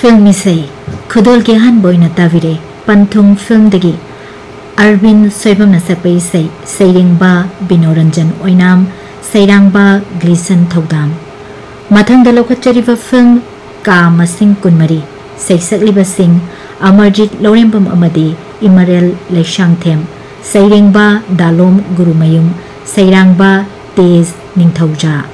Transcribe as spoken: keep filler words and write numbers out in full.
Film इसे खुदोल के हान बोइना ताविरे पंथुंग फिल्म दगी अरविंद सोइबम नसप इसे सैरिंगबा बिनोरंजन ओइनाम सैरांगबा ग्लिसन थौदाम मथंग दलोखचरिबा फिल्म का मसिंग कुनमरी सैसकलिबा सिंह अमरजीत लौरेंबम अमदी इमरेल लेशांगथेम सैरिंगबा दालोम गुरुमयुम सैरांगबा तेज निंगथौजा।